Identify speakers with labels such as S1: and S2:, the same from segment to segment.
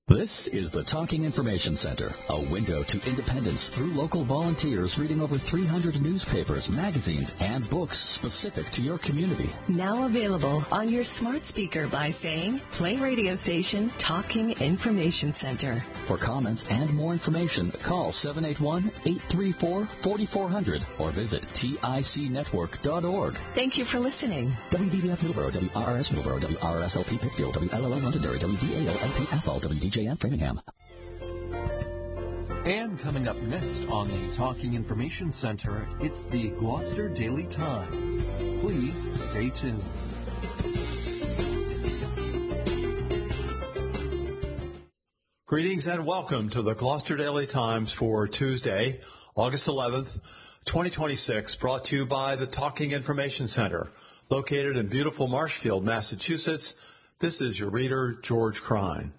S1: This is the Talking Information Center, a window to independence through local volunteers reading over 300 newspapers, magazines, and books specific to your community.
S2: Now available on your smart speaker by saying, play radio station Talking Information Center.
S1: For comments and more information, call 781-834-4400 or visit ticnetwork.org.
S2: Thank you for listening.
S1: WBBF Middleborough, WRRS Middleborough, WRSLP Pittsfield, WLLO Londonderry, WVALLP Athol, WDJN Framingham.
S3: And coming up next on the Talking Information Center, it's the Gloucester Daily Times. Please stay tuned.
S4: Greetings and welcome to the Gloucester Daily Times for Tuesday, August 11th, 2026, brought to you by the Talking Information Center, located in beautiful Marshfield, Massachusetts. This is your reader, George Crine.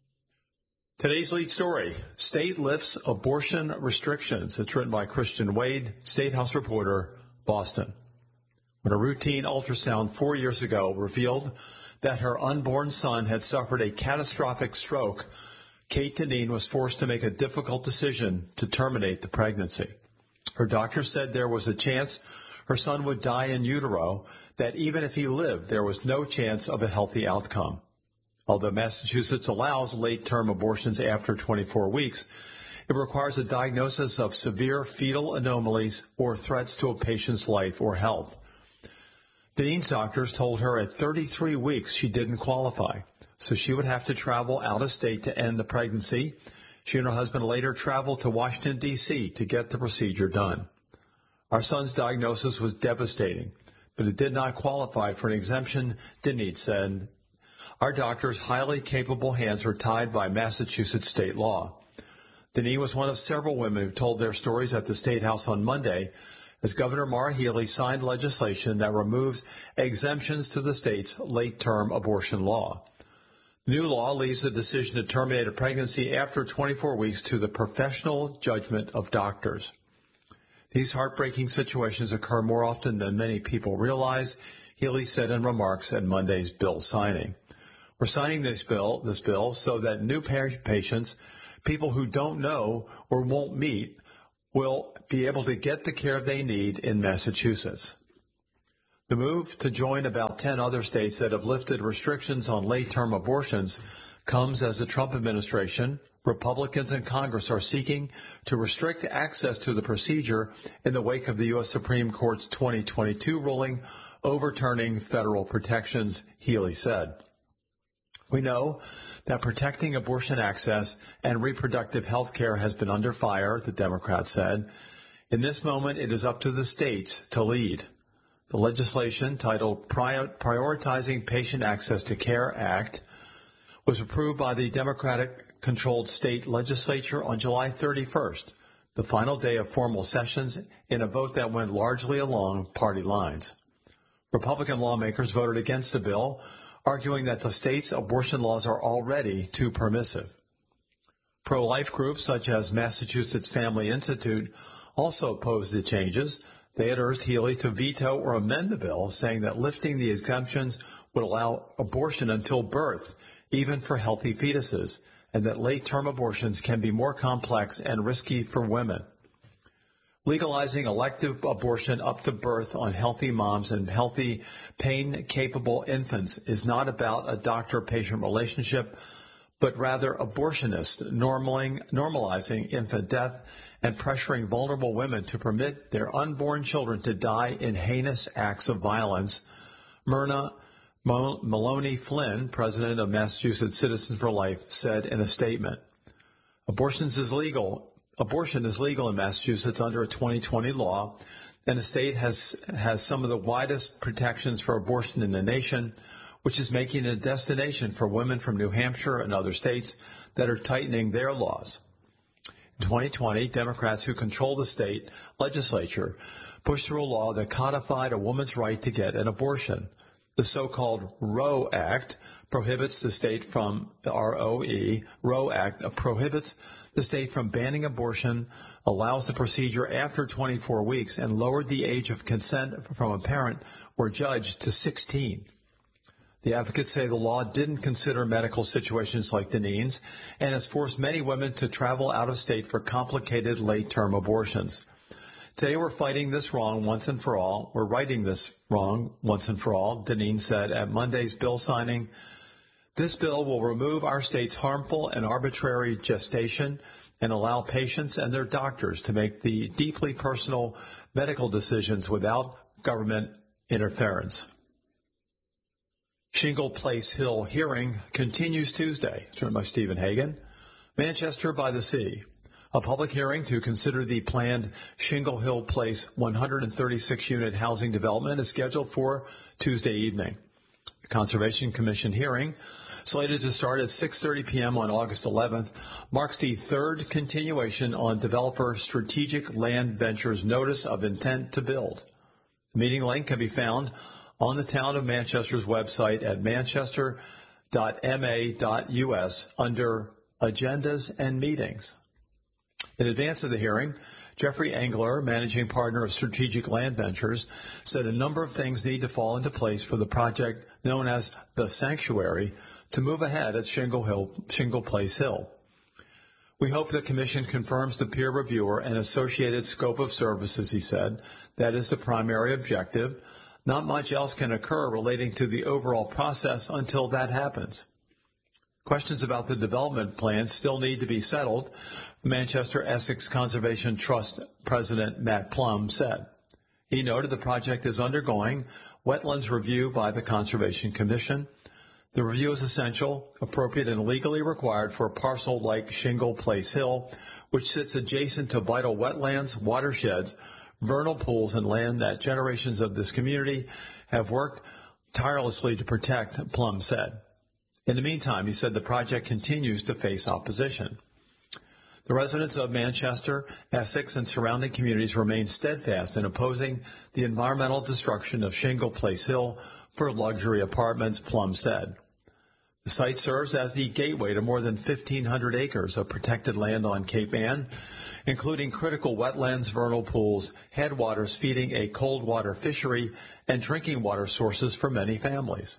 S4: Today's lead story, State Lifts Abortion Restrictions. It's written by Christian Wade, State House reporter, Boston. When a routine ultrasound 4 years ago revealed that her unborn son had suffered a catastrophic stroke, Kate Deneen was forced to make a difficult decision to terminate the pregnancy. Her doctor said there was a chance her son would die in utero, that even if he lived, there was no chance of a healthy outcome. Although Massachusetts allows late-term abortions after 24 weeks, it requires a diagnosis of severe fetal anomalies or threats to a patient's life or health. Deneen's doctors told her at 33 weeks she didn't qualify, so she would have to travel out of state to end the pregnancy. She and her husband later traveled to Washington, D.C. to get the procedure done. Our son's diagnosis was devastating, but it did not qualify for an exemption, Deneen said. Our doctor's highly capable hands were tied by Massachusetts state law. Deneen was one of several women who told their stories at the State House on Monday as Governor Maura Healey signed legislation that removes exemptions to the state's late-term abortion law. The new law leaves the decision to terminate a pregnancy after 24 weeks to the professional judgment of doctors. These heartbreaking situations occur more often than many people realize, Healey said in remarks at Monday's bill signing. We're signing this bill so that new patients, people who don't know or won't meet, will be able to get the care they need in Massachusetts. The move to join about 10 other states that have lifted restrictions on late-term abortions comes as the Trump administration, Republicans in Congress are seeking to restrict access to the procedure in the wake of the U.S. Supreme Court's 2022 ruling overturning federal protections, Healey said. We know that protecting abortion access and reproductive health care has been under fire, the Democrat said. In this moment, it is up to the states to lead. The legislation, titled Prioritizing Patient Access to Care Act, was approved by the Democratic-controlled state legislature on July 31st, the final day of formal sessions, in a vote that went largely along party lines. Republican lawmakers voted against the bill, arguing that the state's abortion laws are already too permissive. Pro-life groups such as Massachusetts Family Institute also opposed the changes. They had urged Healey to veto or amend the bill, saying that lifting the exemptions would allow abortion until birth, even for healthy fetuses, and that late-term abortions can be more complex and risky for women. Legalizing elective abortion up to birth on healthy moms and healthy, pain-capable infants is not about a doctor-patient relationship, but rather abortionists normalizing infant death and pressuring vulnerable women to permit their unborn children to die in heinous acts of violence, Myrna Maloney Flynn, president of Massachusetts Citizens for Life, said in a statement. Abortion is legal in Massachusetts under a 2020 law, and the state has some of the widest protections for abortion in the nation, which is making it a destination for women from New Hampshire and other states that are tightening their laws. In 2020, Democrats who control the state legislature pushed through a law that codified a woman's right to get an abortion. The so-called Roe Act prohibits the state from Roe Act prohibits the state from banning abortion, allows the procedure after 24 weeks, and lowered the age of consent from a parent or judge to 16. The advocates say the law didn't consider medical situations like Deneen's and has forced many women to travel out of state for complicated late-term abortions. Today we're fighting this wrong once and for all. We're righting this wrong once and for all, Deneen said at Monday's bill signing. This bill will remove our state's harmful and arbitrary gestation and allow patients and their doctors to make the deeply personal medical decisions without government interference. Shingle Place Hill hearing continues Tuesday. It's written by Stephen Hagan. Manchester by the Sea. A public hearing to consider the planned Shingle Hill Place 136-unit housing development is scheduled for Tuesday evening. The Conservation Commission hearing, slated to start at 6:30 p.m. on August 11th, marks the third continuation on developer Strategic Land Ventures' notice of intent to build. The meeting link can be found on the Town of Manchester's website at manchester.ma.us under Agendas and Meetings. In advance of the hearing, Jeffrey Engler, managing partner of Strategic Land Ventures, said a number of things need to fall into place for the project known as the Sanctuary to move ahead at Shingle Place Hill. We hope the Commission confirms the peer reviewer and associated scope of services, he said. That is the primary objective. Not much else can occur relating to the overall process until that happens. Questions about the development plans still need to be settled, Manchester Essex Conservation Trust President Matt Plum said. He noted the project is undergoing wetlands review by the Conservation Commission. The review is essential, appropriate, and legally required for a parcel like Shingle Place Hill, which sits adjacent to vital wetlands, watersheds, vernal pools, and land that generations of this community have worked tirelessly to protect, Plum said. In the meantime, he said the project continues to face opposition. The residents of Manchester, Essex, and surrounding communities remain steadfast in opposing the environmental destruction of Shingle Place Hill for luxury apartments, Plum said. The site serves as the gateway to more than 1,500 acres of protected land on Cape Ann, including critical wetlands, vernal pools, headwaters feeding a cold water fishery, and drinking water sources for many families.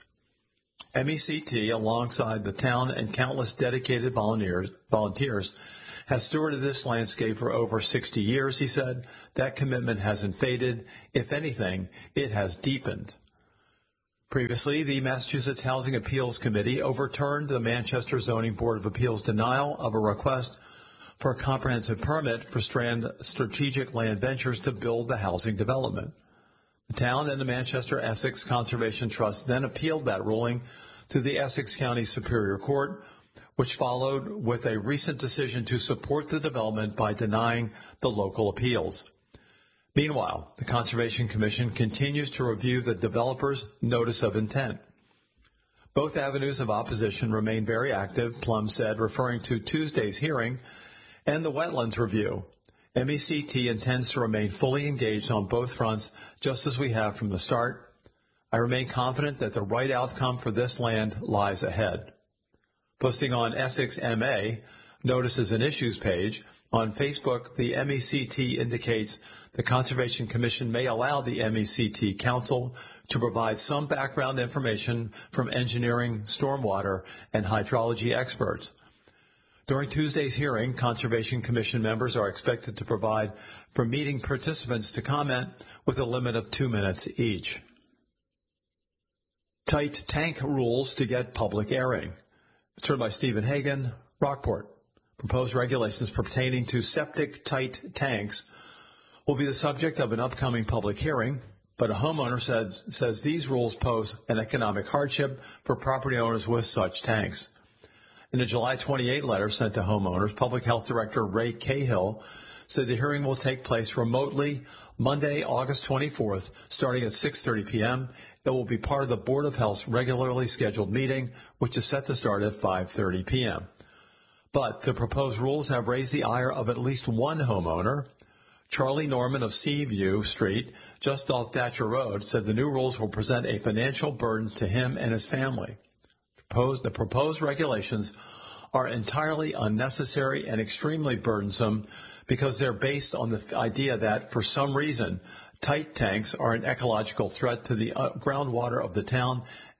S4: MECT, alongside the town and countless dedicated volunteers, has stewarded this landscape for over 60 years, he said. That commitment hasn't faded. If anything, it has deepened. Previously, the Massachusetts Housing Appeals Committee overturned the Manchester Zoning Board of Appeals' denial of a request for a comprehensive permit for Strand Strategic Land Ventures to build the housing development. The town and the Manchester Essex Conservation Trust then appealed that ruling to the Essex County Superior Court, which followed with a recent decision to support the development by denying the local appeals. Meanwhile, the Conservation Commission continues to review the developer's notice of intent. Both avenues of opposition remain very active, Plum said, referring to Tuesday's hearing and the wetlands review. MECT intends to remain fully engaged on both fronts, just as we have from the start. I remain confident that the right outcome for this land lies ahead. Posting on Essex MA, Notices and Issues page, on Facebook, the MECT indicates the Conservation Commission may allow the MECT Council to provide some background information from engineering, stormwater, and hydrology experts. During Tuesday's hearing, Conservation Commission members are expected to provide for meeting participants to comment with a limit of 2 minutes each. Tight tank rules to get public airing. It's written by Stephen Hagan, Rockport. Proposed regulations pertaining to septic tight tanks will be the subject of an upcoming public hearing, but a homeowner says these rules pose an economic hardship for property owners with such tanks. In a July 28 letter sent to homeowners, Public Health Director Ray Cahill said the hearing will take place remotely Monday, August 24th, starting at 6:30 p.m. It will be part of the Board of Health's regularly scheduled meeting, which is set to start at 5:30 p.m. But the proposed rules have raised the ire of at least one homeowner. Charlie Norman of Seaview Street, just off Thatcher Road, said the new rules will present a financial burden to him and his family. The proposed regulations are entirely unnecessary and extremely burdensome because they're based on the idea that, for some reason, tight tanks are an ecological threat to the groundwater of the town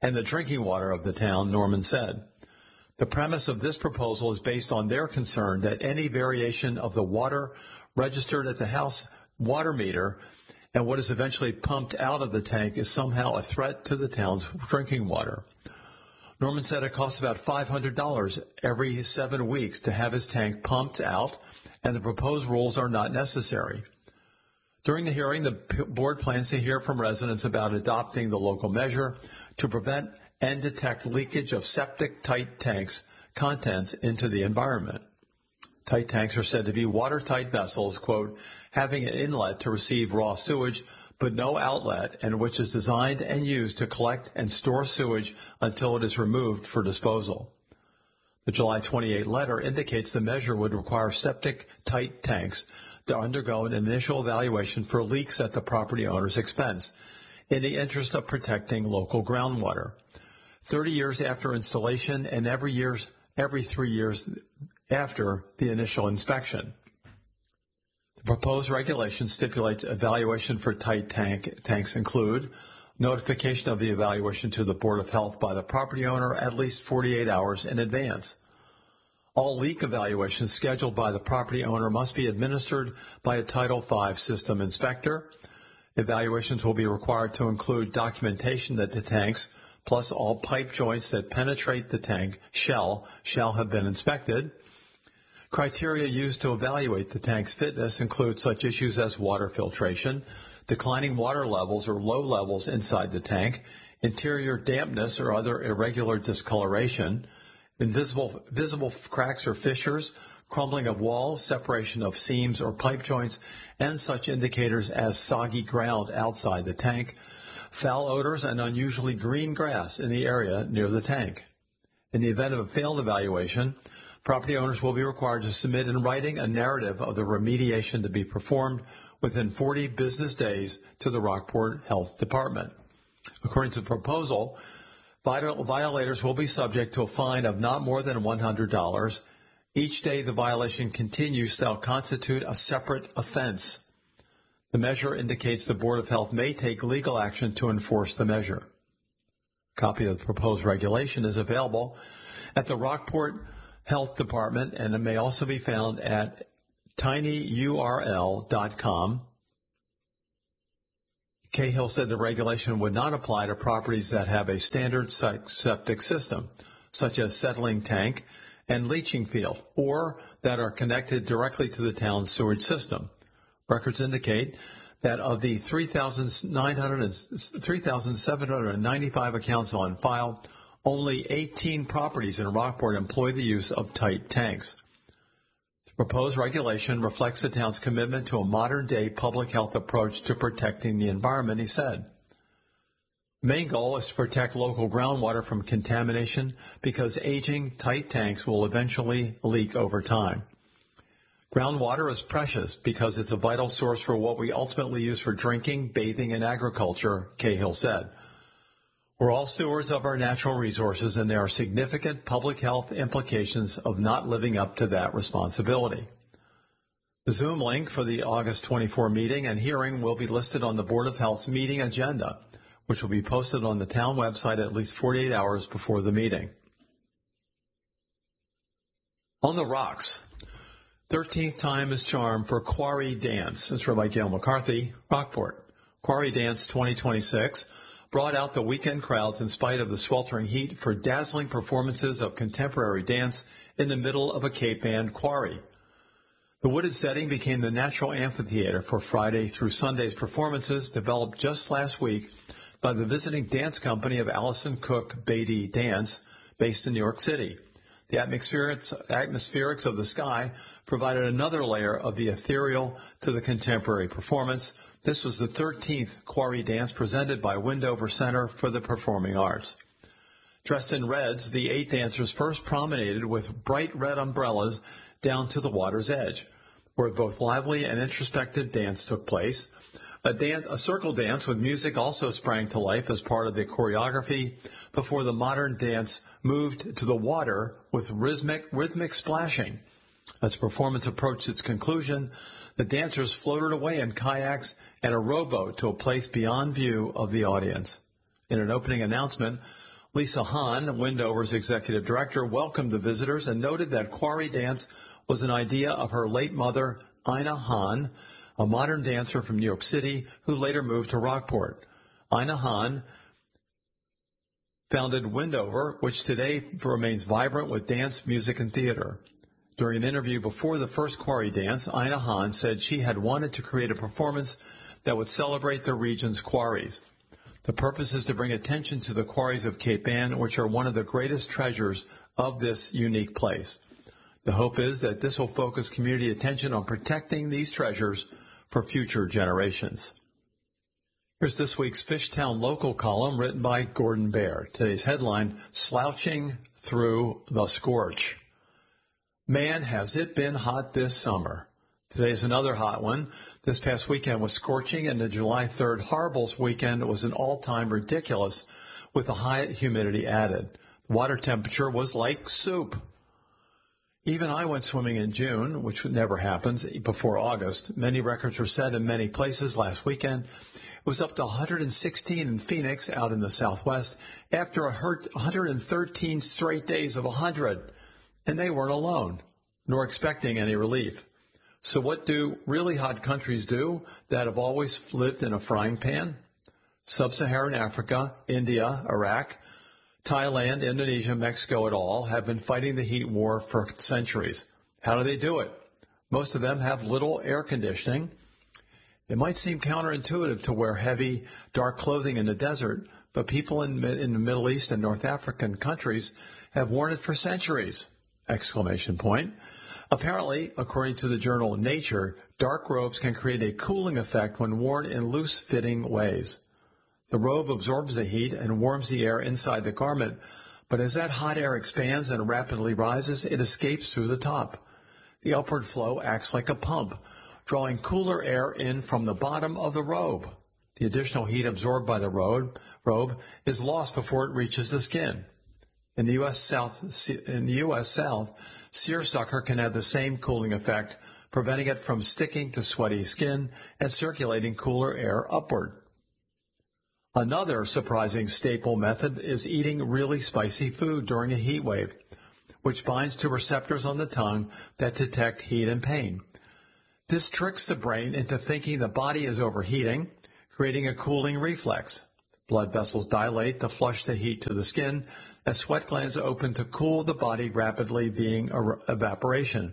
S4: and the drinking water of the town, Norman said. The premise of this proposal is based on their concern that any variation of the water registered at the house water meter and what is eventually pumped out of the tank is somehow a threat to the town's drinking water. Norman said it costs about $500 every 7 weeks to have his tank pumped out, and the proposed rules are not necessary. During the hearing, the board plans to hear from residents about adopting the local measure to prevent and detect leakage of septic tight tanks contents into the environment. Tight tanks are said to be watertight vessels, quote, having an inlet to receive raw sewage but no outlet, and which is designed and used to collect and store sewage until it is removed for disposal. The July 28 letter indicates the measure would require septic tight tanks to undergo an initial evaluation for leaks at the property owner's expense in the interest of protecting local groundwater. 30 years after installation and every 3 years after the initial inspection. The proposed regulation stipulates evaluation for tight tanks include notification of the evaluation to the Board of Health by the property owner at least 48 hours in advance. All leak evaluations scheduled by the property owner must be administered by a Title V system inspector. Evaluations will be required to include documentation that the tanks, plus all pipe joints that penetrate the tank shall have been inspected. Criteria used to evaluate the tank's fitness include such issues as water filtration, declining water levels or low levels inside the tank, interior dampness or other irregular discoloration, visible cracks or fissures, crumbling of walls, separation of seams or pipe joints, and such indicators as soggy ground outside the tank, foul odors, and unusually green grass in the area near the tank. In the event of a failed evaluation, property owners will be required to submit in writing a narrative of the remediation to be performed within 40 business days to the Rockport Health Department. According to the proposal, violators will be subject to a fine of not more than $100. Each day the violation continues shall constitute a separate offense. The measure indicates the Board of Health may take legal action to enforce the measure. A copy of the proposed regulation is available at the Rockport Health Department, and it may also be found at tinyurl.com. Cahill said the regulation would not apply to properties that have a standard septic system, such as settling tank and leaching field, or that are connected directly to the town's sewage system. Records indicate that of the 3,795 accounts on file, only 18 properties in Rockport employ the use of tight tanks. The proposed regulation reflects the town's commitment to a modern-day public health approach to protecting the environment, he said. The main goal is to protect local groundwater from contamination because aging tight tanks will eventually leak over time. Groundwater is precious because it's a vital source for what we ultimately use for drinking, bathing, and agriculture, Cahill said. We're all stewards of our natural resources, and there are significant public health implications of not living up to that responsibility. The Zoom link for the August 24 meeting and hearing will be listed on the Board of Health's meeting agenda, which will be posted on the town website at least 48 hours before the meeting. On the Rocks, 13th time is charm for Quarry Dance. It's run by Gail McCarthy, Rockport. Quarry Dance 2026 brought out the weekend crowds in spite of the sweltering heat for dazzling performances of contemporary dance in the middle of a Cape Ann quarry. The wooded setting became the natural amphitheater for Friday through Sunday's performances, developed just last week by the visiting dance company of Allison Cook Beatty Dance, based in New York City. The atmospherics of the sky provided another layer of the ethereal to the contemporary performance. This was the 13th Quarry Dance presented by Windover Center for the Performing Arts. Dressed in reds, the 8 dancers first promenaded with bright red umbrellas down to the water's edge, where both lively and introspective dance took place. A circle dance with music also sprang to life as part of the choreography before the modern dance moved to the water with rhythmic splashing. As the performance approached its conclusion, the dancers floated away in kayaks and a rowboat to a place beyond view of the audience. In an opening announcement, Lisa Hahn, Windover's executive director, welcomed the visitors and noted that Quarry Dance was an idea of her late mother, Ina Hahn, a modern dancer from New York City who later moved to Rockport. Ina Hahn founded Windover, which today remains vibrant with dance, music, and theater. During an interview before the first Quarry Dance, Ina Hahn said she had wanted to create a performance that would celebrate the region's quarries. The purpose is to bring attention to the quarries of Cape Ann, which are one of the greatest treasures of this unique place. The hope is that this will focus community attention on protecting these treasures for future generations. Here's this week's Fishtown Local column written by Gordon Baer. Today's headline, Slouching Through the Scorch. Man, has it been hot this summer. Today's another hot one. This past weekend was scorching, and the July 3rd Horribles weekend was an all-time ridiculous with the high humidity added. Water temperature was like soup. Even I went swimming in June, which never happens, before August. Many records were set in many places last weekend. It was up to 116 in Phoenix, out in the Southwest, after 113 straight days of 100. And they weren't alone, nor expecting any relief. So what do really hot countries do that have always lived in a frying pan? Sub-Saharan Africa, India, Iraq, Thailand, Indonesia, Mexico, et al. Have been fighting the heat war for centuries. How do they do it? Most of them have little air conditioning. It might seem counterintuitive to wear heavy, dark clothing in the desert, but people in the Middle East and North African countries have worn it for centuries! Exclamation point. Apparently, according to the journal Nature, dark robes can create a cooling effect when worn in loose-fitting ways. The robe absorbs the heat and warms the air inside the garment, but as that hot air expands and rapidly rises, it escapes through the top. The upward flow acts like a pump, drawing cooler air in from the bottom of the robe. The additional heat absorbed by the robe is lost before it reaches the skin. In the U.S. South, seersucker can have the same cooling effect, preventing it from sticking to sweaty skin and circulating cooler air upward. Another surprising staple method is eating really spicy food during a heat wave, which binds to receptors on the tongue that detect heat and pain. This tricks the brain into thinking the body is overheating, creating a cooling reflex. Blood vessels dilate to flush the heat to the skin, as sweat glands open to cool the body rapidly via evaporation.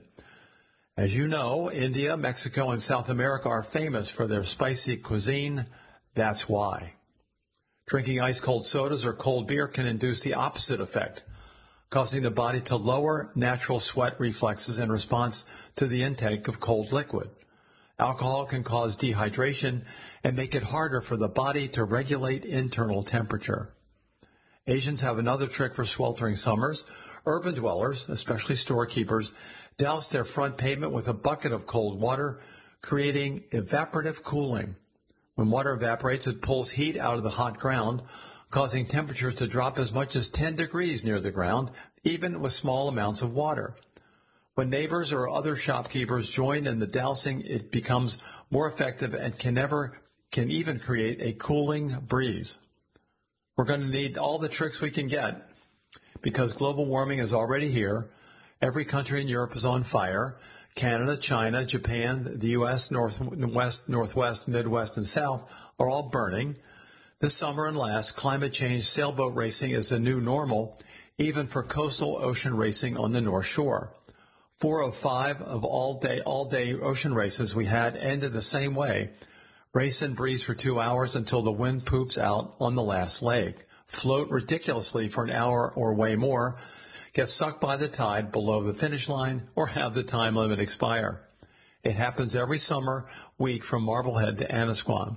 S4: As you know, India, Mexico, and South America are famous for their spicy cuisine. That's why. Drinking ice-cold sodas or cold beer can induce the opposite effect, causing the body to lower natural sweat reflexes in response to the intake of cold liquid. Alcohol can cause dehydration and make it harder for the body to regulate internal temperature. Asians have another trick for sweltering summers. Urban dwellers, especially storekeepers, douse their front pavement with a bucket of cold water, creating evaporative cooling. When water evaporates, it pulls heat out of the hot ground, causing temperatures to drop as much as 10 degrees near the ground, even with small amounts of water. When neighbors or other shopkeepers join in the dousing, it becomes more effective and can even create a cooling breeze. We're going to need all the tricks we can get because global warming is already here. Every country in Europe is on fire. Canada, China, Japan, the U.S., Northwest, Midwest, and South are all burning. This summer and last, climate change sailboat racing is the new normal, even for coastal ocean racing on the North Shore. 4 of 5 of all-day ocean races we had ended the same way. Race and breeze for 2 hours until the wind poops out on the last leg. Float ridiculously for an hour or way more. Get sucked by the tide below the finish line, or have the time limit expire. It happens every summer week from Marblehead to Annisquam.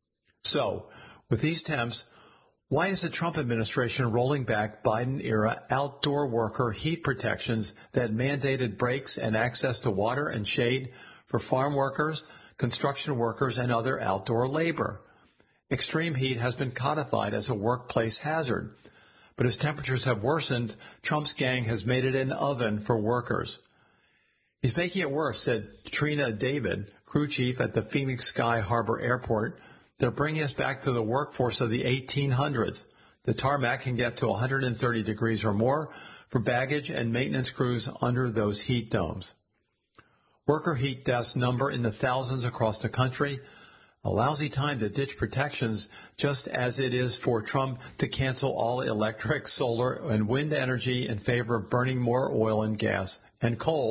S4: So, with these temps, why is the Trump administration rolling back Biden-era outdoor worker heat protections that mandated breaks and access to water and shade for farm workers, construction workers, and other outdoor labor? Extreme heat has been codified as a workplace hazard. But as temperatures have worsened, Trump's gang has made it an oven for workers. He's making it worse, said Trina David, crew chief at the Phoenix Sky Harbor Airport. They're bringing us back to the workforce of the 1800s. The tarmac can get to 130 degrees or more for baggage and maintenance crews under those heat domes. Worker heat deaths number in the thousands across the country. A lousy time to ditch protections, just as it is for Trump to cancel all electric, solar, and wind energy in favor of burning more oil and gas and coal, !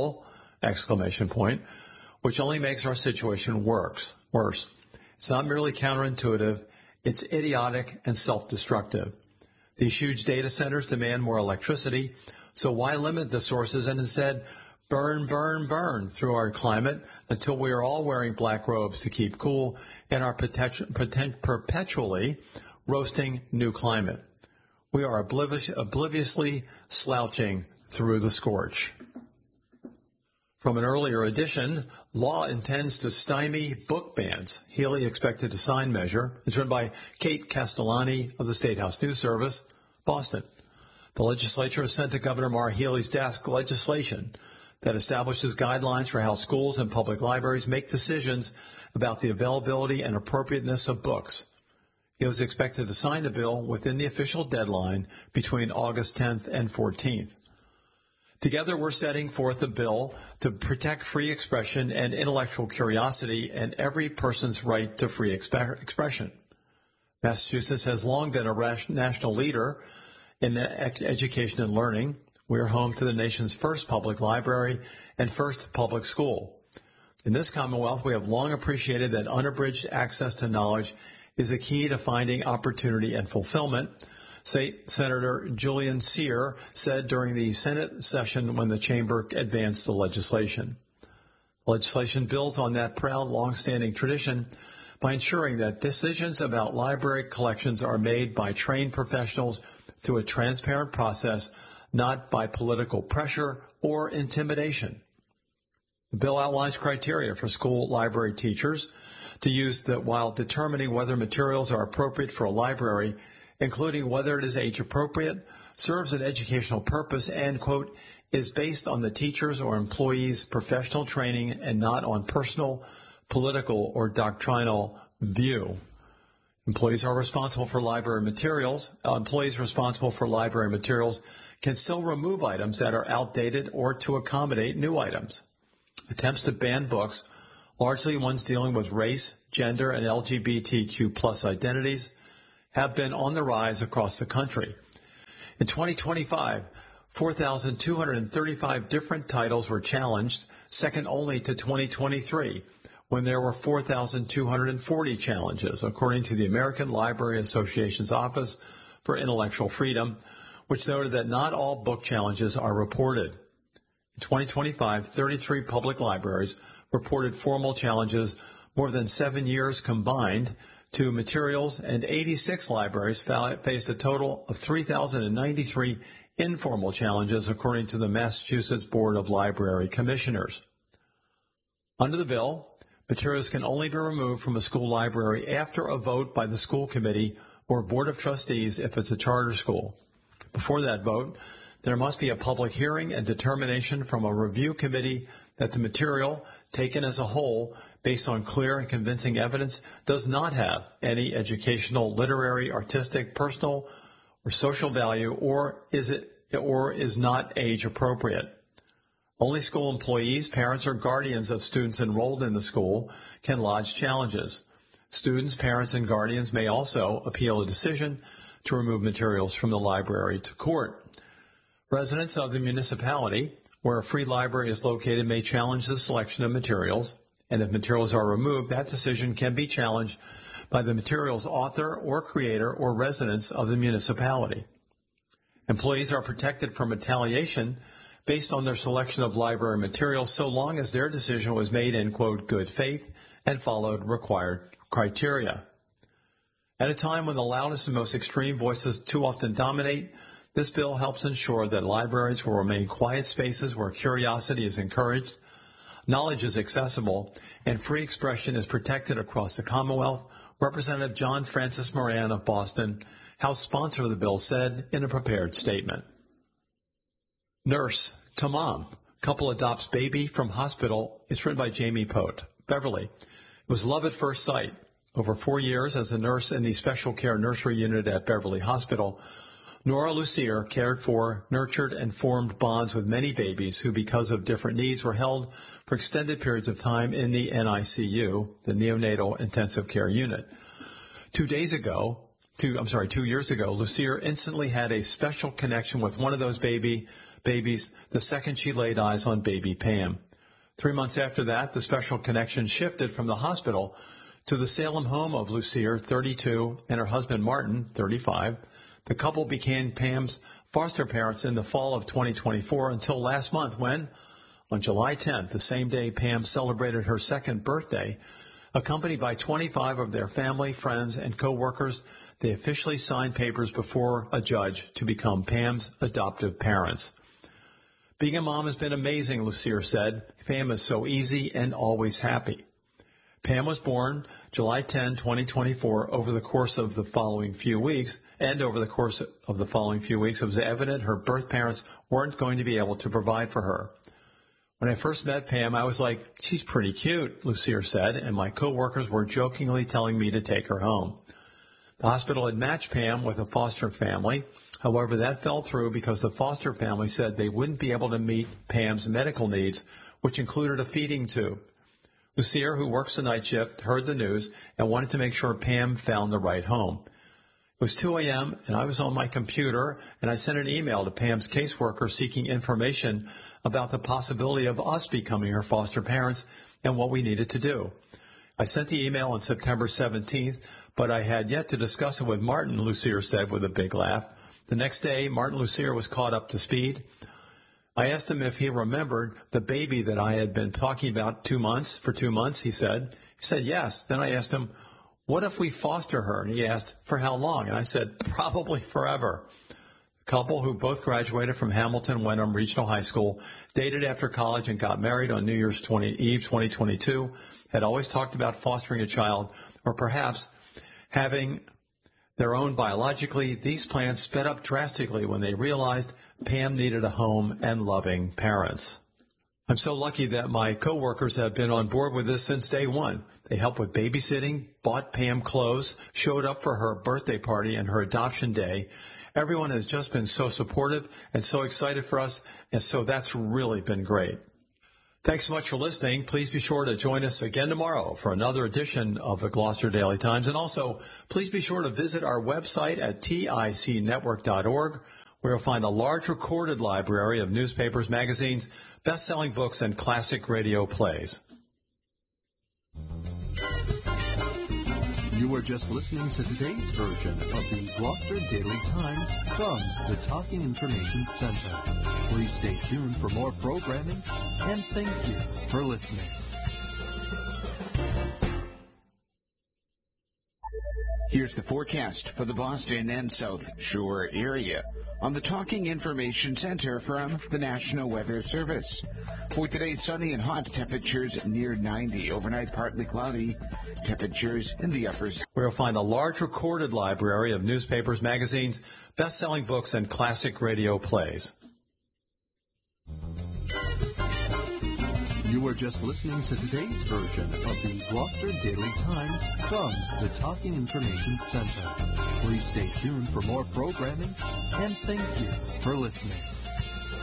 S4: Which only makes our situation worse. It's not merely counterintuitive, it's idiotic and self-destructive. These huge data centers demand more electricity, so why limit the sources and instead burn, burn, burn through our climate until we are all wearing black robes to keep cool and are perpetually roasting new climate. We are obliviously slouching through the scorch. From an earlier edition, law intends to stymie book bans. Healy expected to sign measure. It's written by Kate Castellani of the State House News Service, Boston. The legislature has sent to Governor Maura Healey's desk legislation that establishes guidelines for how schools and public libraries make decisions about the availability and appropriateness of books. He was expected to sign the bill within the official deadline between August 10th and 14th. Together, we're setting forth a bill to protect free expression and intellectual curiosity and every person's right to free expression. Massachusetts has long been a national leader in education and learning. We are home to the nation's first public library and first public school. In this Commonwealth, we have long appreciated that unabridged access to knowledge is a key to finding opportunity and fulfillment. Senator Julian Cyr said during the Senate session when the chamber advanced the legislation. The legislation builds on that proud, long-standing tradition by ensuring that decisions about library collections are made by trained professionals through a transparent process, not by political pressure or intimidation. The bill outlines criteria for school library teachers to use while determining whether materials are appropriate for a library, including whether it is age appropriate, serves an educational purpose, and, quote, is based on the teacher's or employee's professional training and not on personal, political, or doctrinal view. Employees responsible for library materials can still remove items that are outdated or to accommodate new items. Attempts to ban books, largely ones dealing with race, gender, and LGBTQ plus identities, have been on the rise across the country. In 2025, 4,235 different titles were challenged, second only to 2023, when there were 4,240 challenges, according to the American Library Association's Office for Intellectual Freedom, which noted that not all book challenges are reported. In 2025, 33 public libraries reported formal challenges more than 7 years combined to materials, and 86 libraries faced a total of 3,093 informal challenges, according to the Massachusetts Board of Library Commissioners. Under the bill, materials can only be removed from a school library after a vote by the school committee or board of trustees if it's a charter school. Before that vote, there must be a public hearing and determination from a review committee that the material, taken as a whole, based on clear and convincing evidence, does not have any educational, literary, artistic, personal, or social value, or is not age appropriate. Only school employees, parents, or guardians of students enrolled in the school can lodge challenges. Students, parents, and guardians may also appeal a decision to remove materials from the library to court. Residents of the municipality where a free library is located may challenge the selection of materials, and if materials are removed, that decision can be challenged by the material's author or creator or residents of the municipality. Employees are protected from retaliation based on their selection of library materials so long as their decision was made in, quote, good faith and followed required criteria. At a time when the loudest and most extreme voices too often dominate, this bill helps ensure that libraries will remain quiet spaces where curiosity is encouraged, knowledge is accessible, and free expression is protected across the Commonwealth. Representative John Francis Moran of Boston, House sponsor of the bill, said in a prepared statement. Nurse to mom. Couple adopts baby from hospital. It's written by Jamie Pote. Beverly. It was love at first sight. Over 4 years as a nurse in the special care nursery unit at Beverly Hospital, Nora Lucier cared for, nurtured, and formed bonds with many babies who, because of different needs, were held for extended periods of time in the NICU, the neonatal intensive care unit. 2 years ago, Lucier instantly had a special connection with one of those babies the second she laid eyes on baby Pam. 3 months after that, the special connection shifted from the hospital to the Salem home of Lucier, 32, and her husband Martin, 35. The couple became Pam's foster parents in the fall of 2024 until last month when, on July 10th, the same day Pam celebrated her second birthday, accompanied by 25 of their family, friends, and co-workers, they officially signed papers before a judge to become Pam's adoptive parents. Being a mom has been amazing, Lucier said. Pam is so easy and always happy. Pam was born July 10, 2024. Over the course of the following few weeks, it was evident her birth parents weren't going to be able to provide for her. When I first met Pam, I was like, she's pretty cute, Lucier said, and my co-workers were jokingly telling me to take her home. The hospital had matched Pam with a foster family. However, that fell through because the foster family said they wouldn't be able to meet Pam's medical needs, which included a feeding tube. Lucier, who works the night shift, heard the news and wanted to make sure Pam found the right home. It was 2 a.m. and I was on my computer and I sent an email to Pam's caseworker seeking information about the possibility of us becoming her foster parents and what we needed to do. I sent the email on September 17th, but I had yet to discuss it with Martin, Lucier said with a big laugh. The next day, Martin Lucier was caught up to speed. I asked him if he remembered the baby that I had been talking about for 2 months, he said. He said yes. Then I asked him, what if we foster her? And he asked, for how long? And I said, probably forever. The couple, who both graduated from Hamilton Wenham Regional High School, dated after college and got married on New Year's Eve 2022, had always talked about fostering a child or perhaps having their own biologically. These plans sped up drastically when they realized Pam needed a home and loving parents. I'm so lucky that my co-workers have been on board with this since day one. They helped with babysitting, bought Pam clothes, showed up for her birthday party and her adoption day. Everyone has just been so supportive and so excited for us, and so that's really been great. Thanks so much for listening. Please be sure to join us again tomorrow for another edition of the Gloucester Daily Times. And also, please be sure to visit our website at ticnetwork.org, where you'll find a large recorded library of newspapers, magazines, best-selling books, and classic radio plays.
S3: You were just listening to today's version of the Gloucester Daily Times from the Talking Information Center. Please stay tuned for more programming, and thank you for listening.
S5: Here's the forecast for the Boston and South Shore area on the Talking Information Center from the National Weather Service. For today, sunny and hot, temperatures near 90. Overnight, partly cloudy, temperatures in the uppers.
S4: Where you'll find a large recorded library of newspapers, magazines, best-selling books, and classic radio plays.
S3: You were just listening to today's version of the Gloucester Daily Times from the Talking Information Center. Please stay tuned for more programming, and thank you for listening.